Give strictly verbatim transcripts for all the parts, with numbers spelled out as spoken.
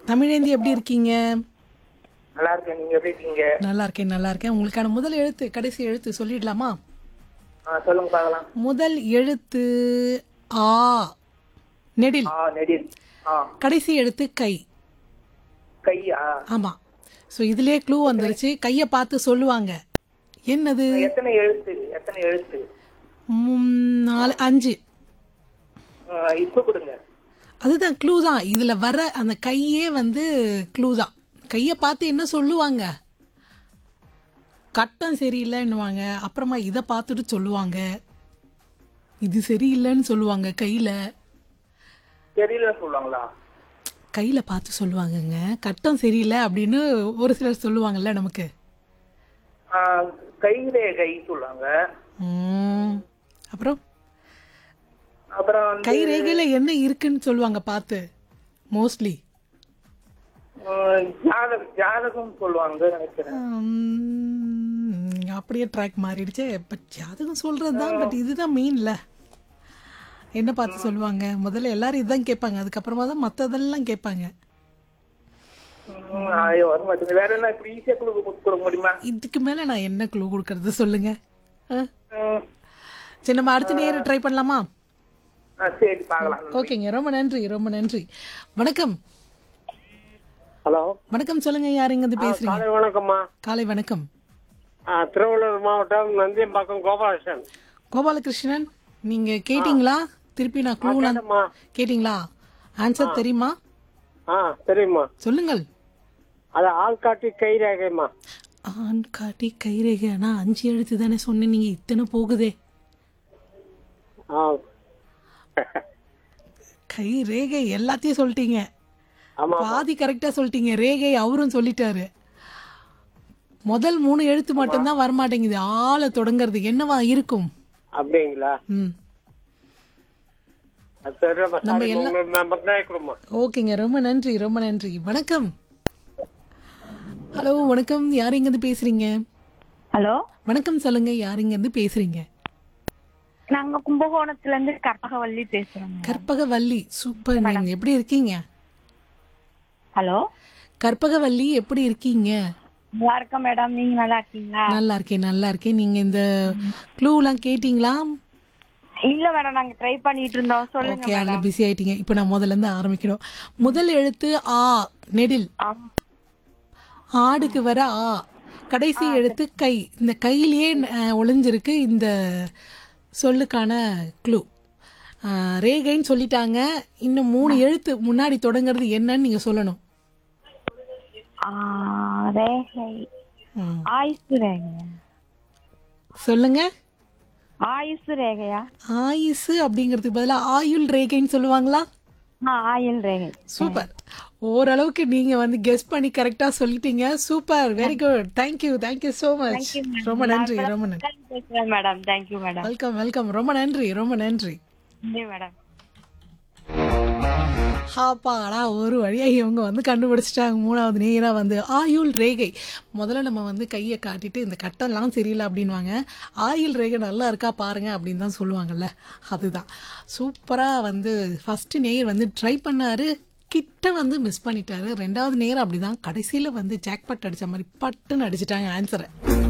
தமிழேந்தி எப்படி இருக்கீங்க? நல்லா இருக்கேன். நீங்க எப்படி இருக்கீங்க? நல்லா இருக்கேன் நல்லா இருக்கேன். உங்களுக்கான முதல் எழுத்து கடைசி எழுத்து சொல்லிடலாமா? ஆ, சொல்லுங்க பார்க்கலாம். முதல் எழுத்து ஆ, நெடில். ஆ, நெடில். ஆ, கடைசி எழுத்து கை. கையா? ஆமாம். ஸோ இதுலேயே க்ளூ வந்துருச்சு. கையை பார்த்து சொல்லுவாங்க. என்னது? எத்தனை எழுத்து? எத்தனை எழுத்து? ம், நாலு அஞ்சு. ஆ, இப்ப கொடுங்க. அதுதான் க்ளூ தான். இதில் வர அந்த கையே வந்து க்ளூ தான். கையை பார்த்து என்ன சொல்லுவாங்க? கட்டம் சரியில்லைன்னுவாங்க. அப்புறமா இதை பார்த்துட்டு சொல்லுவாங்க இது சரியில்லைன்னு சொல்லுவாங்க. கையில் தெரியல சொல்லுவாங்களா? கையில் பார்த்து சொல்லுவாங்கங்க. கட்டம் சரியில்லை அப்படின்னு ஒரு சிலர் சொல்லுவாங்கல்ல நமக்கு. ஆ, கைரேகை சொல்லுவாங்க. ம், அப்புறம் அப்புறம் வந்து, கை ரேகையில் என்ன இருக்குன்னு சொல்லுவாங்க பார்த்து மோஸ்ட்லி. ஆ, ஜாதகம் ஜாதகம் சொல்லுவாங்க நினைக்கிறேன். அப்படியே ட்ராக் மாறிடுச்சே. பட் ஜாதகம் சொல்கிறது தான். பட் இதுதான் மெயின்ல. என்ன பார்த்து சொல்லுவாங்க? முதல்ல எல்லாரும் இதுதான் கேட்பாங்க. அதுக்கப்புறமா தான் மற்றதெல்லாம் கேட்பாங்க. ம், ஐயோ, வர மாட்டேங்குது. வேற என்ன இப்படி ஈஸியா கொடுக்க கொடுக்க முடியுமா? இதுக்கு மேலே நான் என்ன க்ளூ கொடுக்கறது சொல்லுங்க. ஆ, ம், சரி நம்ம அடுத்த நேரம் ட்ரை பண்ணலாமா? ஆ, சரி பார்க்கலாம். ஓகேங்க. ரொம்ப நன்றி ரொம்ப நன்றி. வணக்கம். ஹலோ, வணக்கம் சொல்லுங்க. யார் இங்கேருந்து பேசுறீங்க? காலை வணக்கம்மா. காலை வணக்கம். ஆ, திருவள்ளூர் மாவட்டம் நந்தியம்பாக்கம் கோபாலகிருஷ்ணன். கோபாலகிருஷ்ணன், நீங்க கேட்டீங்களா? திருப்பி நான் க்ளூலாம் கேட்டேம்மா. கேட்டீங்களா? ஆன்சர் தெரியுமா? ஆ, தெரியுமா? சொல்லுங்கள். அது ஆள்காட்டி கை ரேகைம்மா. ஆண் காட்டி கைரேகை. ஆனா அஞ்சு எழுத்து தானே சொன்னேன். நீங்க இத்தனை போகுதே. ஆ, கை ரேகை எல்லாத்தையும் சொல்லிட்டீங்க. ஆமா. பாதி கரெக்டா சொல்லிட்டீங்க. ரேகை அவரும் சொல்லிட்டாரு. முதல் மூணு எழுத்து மட்டும்தான் வரமாட்டேங்குது. ஆளை தொடங்கிறது என்னவா இருக்கும்? அப்படிங்களா? ம், அது தெரியலம்மா. நம்ம சாரி, எல்லாம் உங்க நம்பர் தான் கொடுமா. ஓகேங்க. ரொம்ப நன்றி ரொம்ப நன்றி. வணக்கம். ஹலோ வணக்கம். யார் இங்கேருந்து பேசுறீங்க? ஹலோ, வணக்கம் சொல்லுங்க. யார் இங்கேருந்து பேசுறீங்க? நாங்க கும்பகோணத்துல இருந்து கற்பகவல்லி பேசுறோங்க. கற்பகவல்லி. சூப்பர். நீங்க எப்படி இருக்கீங்க? ஹலோ, கற்பகவல்லி எப்படி இருக்கீங்க? நல்லா இருக்கேன் மேடம். நீங்க நல்லா இருக்கீங்களா? நல்லா இருக்கேன் நல்லா இருக்கேன். நீங்க இந்த க்ளூலாம் கேட்டீங்களா? இல்ல மேடம், நாங்க ட்ரை பண்ணிட்டு இருந்தோம். சொல்லுங்க ஓகே. அதில் மேடம். பிஸி ஆயிட்டீங்க. இப்போ நான் முதல்ல இருந்து ஆரம்பிக்கணும். முதல் எழுத்து ஆ, நெடில். ஆம். ஆடுக்கு வர ஆ. கடைசி எழுத்து கை. இந்த கையிலேயே அஹ், ஒளிஞ்சிருக்கு இந்த சொல்லுக்கான க்ளூ. ரேகைன்னு சொல்லிட்டாங்க. இன்னும் மூணு எழுத்து முன்னாடி தொடங்குறது என்னன்னு நீங்க சொல்லணும். ஆ, ரேகை. ம். ஆயுசு ரேகையா? சொல்லுங்க. ஆயுசு ரேகையா? ஆயுசு அப்படிங்கிறதுக்கு பதிலாக ஆயுள் ரேகைன்னு சொல்லுவாங்களா? ஆ, ஆயுள் ரேகை. சூப்பர். ஓரளவுக்கு நீங்க வந்து கெஸ் பண்ணி கரெக்டா சொல்லிட்டீங்க. Super. Very good. Thank you thank you so much. Thank you, madam. ரொம்ப நன்றி ரொம்ப நன்றி. நான் பேசுறேன் madam. Thank you madam. Welcome welcome. ரொம்ப நன்றி ரொம்ப நன்றி. நன்றி மேடம். ஹாப்பாடா, ஒரு வழியா இவங்க வந்து கண்டுபிடிச்சிட்டாங்க. மூணாவது நேரா வந்து ஆயுள் ரேகை. முதல்ல நம்ம வந்து கையை காட்டிட்டு இந்த கட்டெல்லாம் சரியில்லை அப்படின்வாங்க. ஆயுள் ரேகை நல்லா இருக்கா பாருங்க அப்படின்னு தான் சொல்லுவாங்கல்ல. அதுதான் சூப்பராக வந்து ஃபர்ஸ்ட் நேர் வந்து ட்ரை பண்ணாரு. கிட்ட வந்து மிஸ் பண்ணிட்டாரு. ரெண்டாவது நேரம் அப்படிதான். கடைசியில் வந்து ஜாக்பாட் அடித்த மாதிரி பட்டுன்னு அடிச்சிட்டாங்க ஆன்சரை.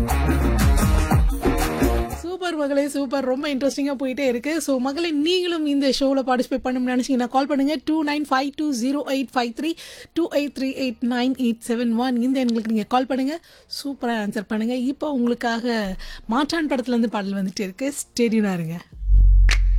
சூப்பர் மகளே சூப்பர். ரொம்ப இன்ட்ரெஸ்டிங்காக போயிட்டே இருக்கு. ஸோ மகளே, நீங்களும் இந்த ஷோவில் பார்ட்டிசிபேட் பண்ணணும்னு நினச்சிங்கன்னா கால் பண்ணுங்கள். Two nine five two zero eight five three two eight three eight nine eight seven one இந்த எங்களுக்கு நீங்கள் கால் பண்ணுங்கள். சூப்பராக ஆன்சர் பண்ணுங்கள். இப்போ உங்களுக்காக மாற்றான் படத்துலேருந்து பாடல் வந்துட்டு இருக்கு. ஸ்டேடியனாக இருங்க.